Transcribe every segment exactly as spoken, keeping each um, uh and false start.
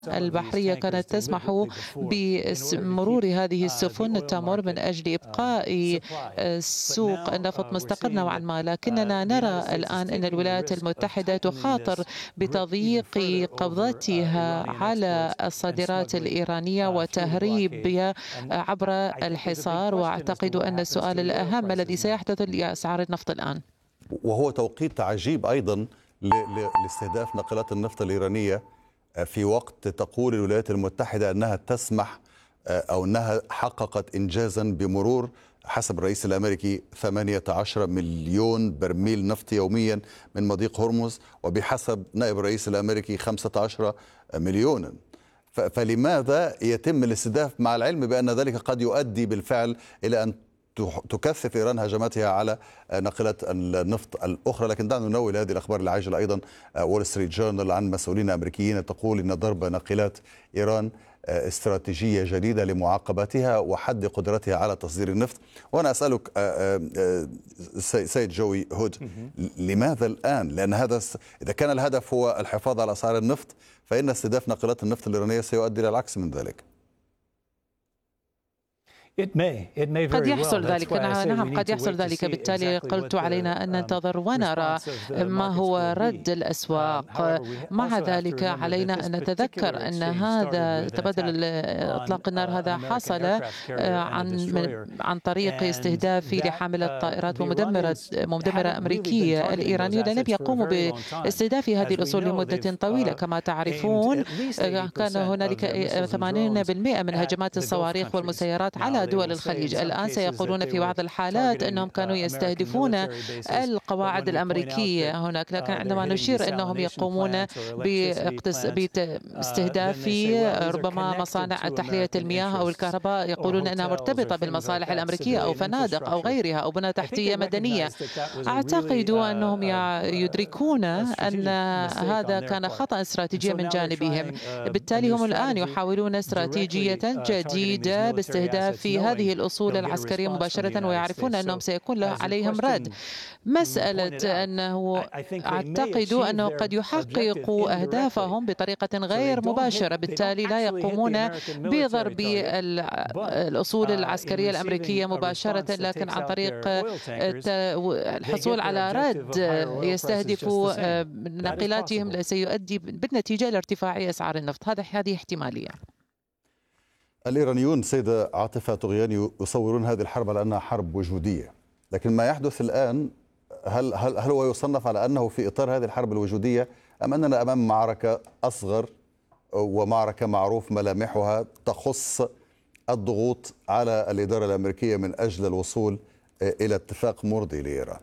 البحرية كانت تسمح بمرور هذه السفن التمر من أجل إبقاء سوق النفط مستقر نوعا ما، لكننا نرى الآن أن الولايات المتحدة تخاطر بتضييق قبضتها على الصادرات الإيرانية وتهريب عبر الحصار. وأعتقد أن السؤال الأهم الذي سيحدث لأسعار النفط الآن، وهو توقيت عجيب أيضا لاستهداف ناقلات النفط الإيرانية في وقت تقول الولايات المتحدة أنها تسمح أو أنها حققت إنجازا بمرور حسب الرئيس الأمريكي ثمانية عشر مليون برميل نفط يوميا من مضيق هرمز، وبحسب نائب الرئيس الأمريكي خمسة عشر مليونا. فلماذا يتم الاستهداف مع العلم بأن ذلك قد يؤدي بالفعل إلى أن تكثف إيران هجماتها على ناقلات النفط الأخرى؟ لكن دعنا ننوه لهذه الأخبار العاجلة أيضا. وول ستريت جورنال عن مسؤولين أمريكيين تقول إن ضرب ناقلات إيران استراتيجية جديدة لمعاقبتها وحد قدرتها على تصدير النفط. وأنا أسألك سيد جوي هود، لماذا الآن؟ لأن هذا إذا كان الهدف هو الحفاظ على أسعار النفط، فإن استهداف ناقلات النفط الإيرانية سيؤدي إلى العكس من ذلك. قد يحصل ذلك، نعم قد يحصل ذلك. بالتالي قلت علينا أن ننتظر ونرى ما هو رد الأسواق. مع ذلك علينا أن نتذكر أن هذا تبادل إطلاق النار هذا حصل عن عن طريق استهداف لحاملة طائرات ومدمرة مدمرة أمريكية. الإيرانيون لم يقوموا باستهداف هذه الأصول لمدة طويلة. كما تعرفون كان هنالك ثمانين بالمئة من هجمات الصواريخ والمسيرات على دول الخليج. الآن سيقولون في بعض الحالات أنهم كانوا يستهدفون القواعد الأمريكية هناك، لكن عندما نشير أنهم يقومون باستهداف ربما مصانع تحلية المياه أو الكهرباء، يقولون أنها مرتبطة بالمصالح الأمريكية أو فنادق أو غيرها أو بنى تحتية مدنية. أعتقد أنهم يدركون أن هذا كان خطأ استراتيجي من جانبهم. بالتالي هم الآن يحاولون استراتيجية جديدة باستهداف في هذه الأصول العسكرية مباشرة، ويعرفون أنهم سيكون عليهم رد. مسألة أنه أعتقد أنه قد يحققوا أهدافهم بطريقة غير مباشرة، بالتالي لا يقومون بضرب الأصول العسكرية الأمريكية مباشرة، لكن عن طريق الحصول على رد يستهدف ناقلاتهم سيؤدي بالنتيجة إلى ارتفاع أسعار النفط. هذا هذه احتمالية. الإيرانيون سيدة عاطفة طغياني يصورون هذه الحرب على أنها حرب وجودية، لكن ما يحدث الآن هل هل هل هو يصنف على أنه في إطار هذه الحرب الوجودية، أم أننا أمام معركة أصغر ومعركة معروف ملامحها تخص الضغوط على الإدارة الأمريكية من أجل الوصول إلى اتفاق مرضي لإيران؟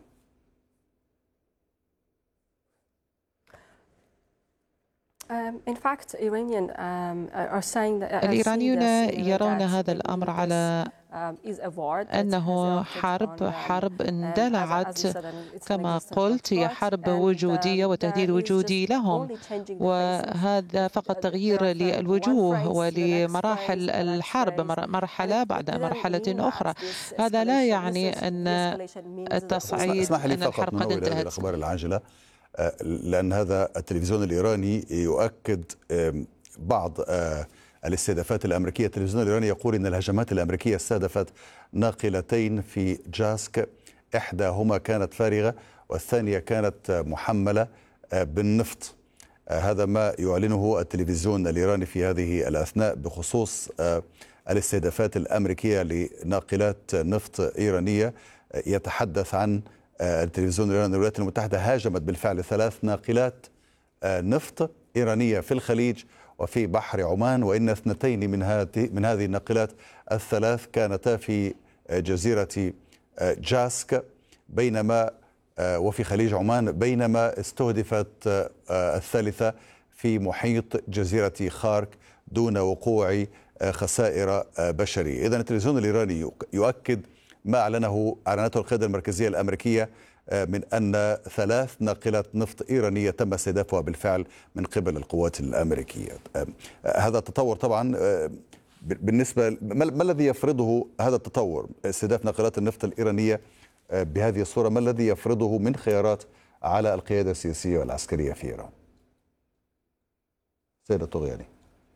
الإيرانيون يرون هذا الأمر على أنه حرب حرب اندلعت. كما قلت هي حرب وجودية وتهديد وجودي لهم، وهذا فقط تغيير للوجوه ولمراحل الحرب، مرحلة بعد مرحلة أخرى. هذا لا يعني أن التصعيد أن الحرب قد انتهت. الأخبار العاجلة، لأن هذا التلفزيون الإيراني يؤكد بعض الاستهدافات الأمريكية. التلفزيون الإيراني يقول إن الهجمات الأمريكية استهدفت ناقلتين في جاسك، إحداهما كانت فارغة والثانية كانت محملة بالنفط. هذا ما يعلنه التلفزيون الإيراني في هذه الأثناء بخصوص الاستهدافات الأمريكية لناقلات نفط إيرانية. يتحدث عن التلفزيون الإيراني الولايات المتحدة هاجمت بالفعل ثلاث ناقلات نفط إيرانية في الخليج وفي بحر عمان، وإن اثنتين من هذه من هذه الناقلات الثلاث كانتا في جزيرة جاسك بينما وفي خليج عمان، بينما استهدفت الثالثة في محيط جزيرة خارك دون وقوع خسائر بشرية. إذن التلفزيون الإيراني يؤكد ما أعلنه أعلنته القيادة المركزية الأمريكية من أن ثلاث ناقلات نفط إيرانية تم استهدافها بالفعل من قبل القوات الأمريكية. هذا التطور طبعا بالنسبة ما الذي يفرضه هذا التطور استهداف ناقلات النفط الإيرانية بهذه الصورة؟ ما الذي يفرضه من خيارات على القيادة السياسية والعسكرية في إيران؟ سيدة طغياني.